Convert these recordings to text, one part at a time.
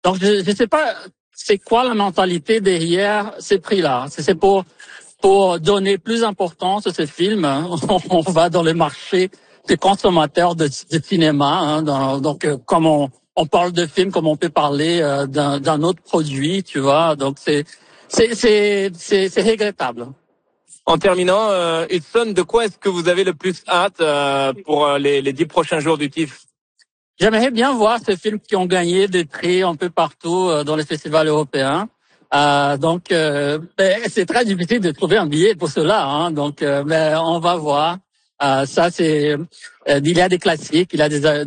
Donc, je sais pas c'est quoi la mentalité derrière ces prix-là. C'est pour donner plus d'importance à ces films. On va dans le marché des consommateurs de cinéma. Donc, comme on parle de films, comme on peut parler d'un autre produit, tu vois. Donc, c'est regrettable. En terminant, Hudson, de quoi est-ce que vous avez le plus hâte pour les 10 prochains jours du TIFF? J'aimerais bien voir ces films qui ont gagné des prix un peu partout dans les festivals européens. Donc, c'est très difficile de trouver un billet pour cela. Donc, mais on va voir. Ça, il y a des classiques, il y a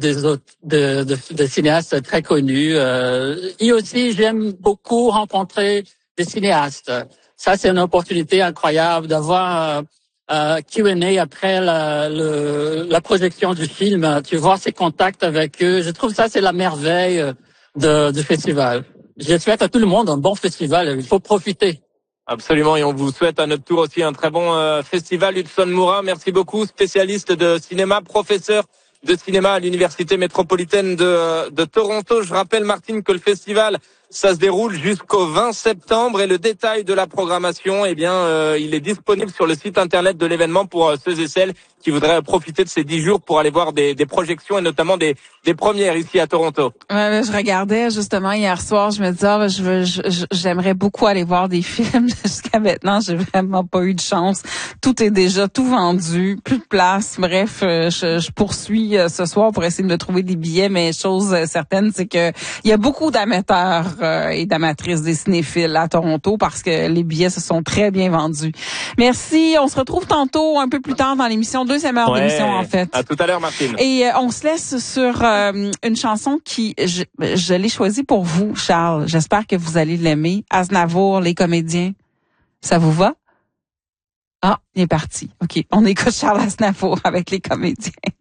des cinéastes très connus. Et aussi, j'aime beaucoup rencontrer des cinéastes. Ça, c'est une opportunité incroyable d'avoir Q&A après la projection du film. Tu vois ces contacts avec eux. Je trouve ça, c'est la merveille du festival. Je souhaite à tout le monde un bon festival. Il faut profiter. Absolument, et on vous souhaite à notre tour aussi un très bon festival. Hudson Moura, merci beaucoup, spécialiste de cinéma, professeur de cinéma à l'Université métropolitaine de Toronto. Je rappelle, Martine, que le festival, ça se déroule jusqu'au 20 septembre et le détail de la programmation, il est disponible sur le site internet de l'événement pour ceux et celles qui voudraient profiter de ces 10 jours pour aller voir des projections et notamment des premières ici à Toronto. Ouais, je regardais justement hier soir, je me disais, j'aimerais beaucoup aller voir des films. Jusqu'à maintenant, j'ai vraiment pas eu de chance. Tout est déjà tout vendu, plus de place. Bref, je poursuis ce soir pour essayer de me trouver des billets, mais chose certaine, c'est que il y a beaucoup d'amateurs et d'amatrices des cinéphiles à Toronto parce que les billets se sont très bien vendus. Merci, on se retrouve tantôt un peu plus tard dans l'émission, deuxième heure d'émission en fait. À tout à l'heure, Martine. Et on se laisse sur une chanson qui je l'ai choisie pour vous, Charles. J'espère que vous allez l'aimer. Aznavour, Les Comédiens. Ça vous va? Ah, il est parti. OK, on écoute Charles Aznavour avec Les Comédiens.